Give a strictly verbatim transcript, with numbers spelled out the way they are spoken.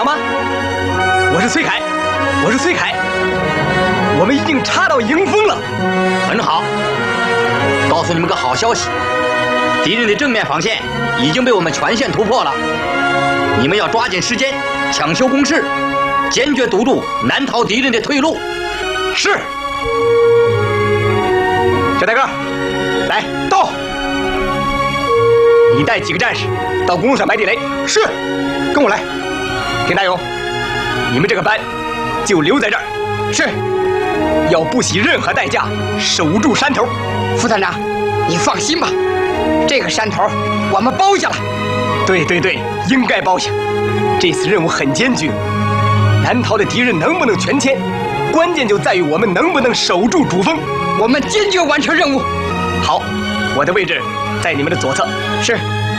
长吗？我是崔凯，我是崔凯。我们已经查到迎风了。 很好，告诉你们个好消息，敌人的正面防线已经被我们全线突破了。你们要抓紧时间抢修工事，坚决堵住南逃敌人的退路。 是。小大个，来到。你带几个战士到公路上埋地雷。是，跟我来。田大勇，你们这个班就留在这儿。是。要不惜任何代价守住山头。 副团长，你放心吧，这个山头我们包下了。 对对对，应该包下。这次任务很艰巨，南逃的敌人能不能全歼，关键就在于我们能不能守住主峰。 我们坚决完成任务。 好，我的位置在你们的左侧。 是。